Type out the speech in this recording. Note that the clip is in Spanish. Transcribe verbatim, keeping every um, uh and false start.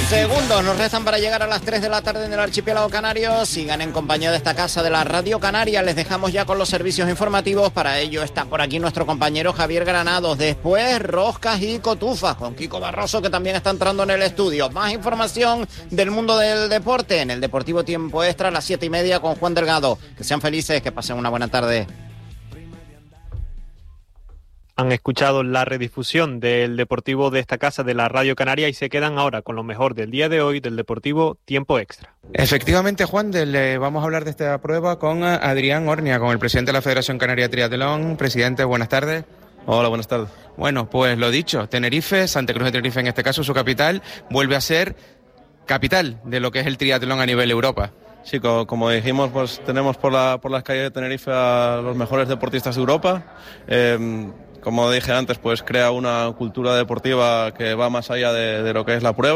Segundos nos restan para llegar a las tres de la tarde en el archipiélago canario. Sigan en compañía de esta casa de la Radio Canaria. Les dejamos ya con los servicios informativos. Para ello está por aquí nuestro compañero Javier Granados. Después Roscas y Cotufas con Kiko Barroso, que también está entrando en el estudio. Más información del mundo del deporte en el Deportivo Tiempo Extra a las siete y media con Juan Delgado. Que sean felices, que pasen una buena tarde. Han escuchado la redifusión del Deportivo de esta casa de la Radio Canaria y se quedan ahora con lo mejor del día de hoy del Deportivo Tiempo Extra. Efectivamente, Juan, de, vamos a hablar de esta prueba con Adrián Ornia, con el presidente de la Federación Canaria de Triatlón. Presidente, buenas tardes. Hola, buenas tardes. Bueno, pues lo dicho, Tenerife, Santa Cruz de Tenerife en este caso, su capital, vuelve a ser capital de lo que es el triatlón a nivel Europa. Sí, como, como dijimos, pues tenemos por, la, por las calles de Tenerife a los mejores deportistas de Europa. Eh, Como dije antes, pues crea una cultura deportiva que va más allá de, de lo que es la prueba.